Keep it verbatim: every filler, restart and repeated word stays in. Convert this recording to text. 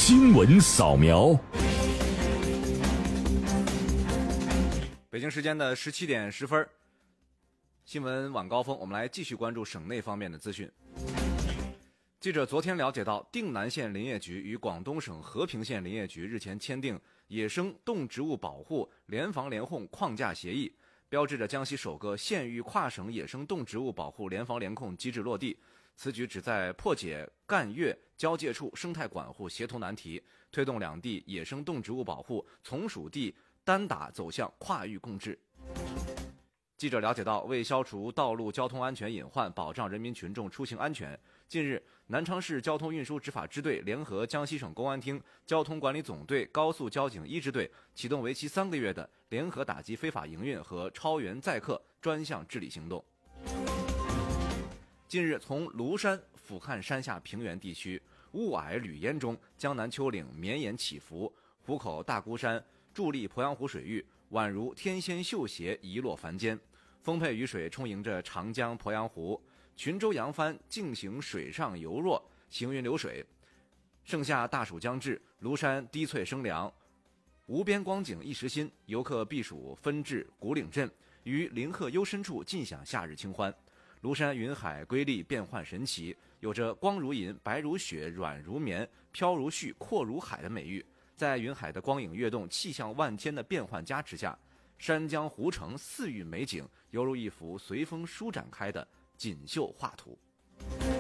新闻扫描。 北京时间的十七点十分，新闻晚高峰，我们来继续关注省内方面的资讯。记者昨天了解到，定南县林业局与广东省和平县林业局日前签订野生动植物保护联防联控框架协议，标志着江西首个县域跨省野生动植物保护联防联控机制落地。此举旨在破解赣粤交界处生态管护协同难题，推动两地野生动植物保护从属地单打走向跨域共治。记者了解到，为消除道路交通安全隐患，保障人民群众出行安全，近日，南昌市交通运输执法支队联合江西省公安厅交通管理总队高速交警一支队，启动为期三个月的联合打击非法营运和超员载客专项治理行动。近日，从庐山、俯瞰山下平原地区，雾霭缕烟中，江南丘陵绵延起伏，湖口大孤山伫立鄱阳湖水域，宛如天仙绣鞋遗落凡间。丰沛雨水充盈着长江鄱阳湖，群舟扬帆竞行水上游若，行云流水。盛夏大暑将至，庐山低翠生凉，无边光景一时新，游客避暑分至古岭镇，于林壑幽深处尽享夏日清欢。庐山云海瑰丽变幻神奇，有着光如银、白如雪、软如棉、飘如絮、阔如海的美誉。在云海的光影跃动、气象万千的变幻加持下，山江湖城四域美景犹如一幅随风舒展开的锦绣画图。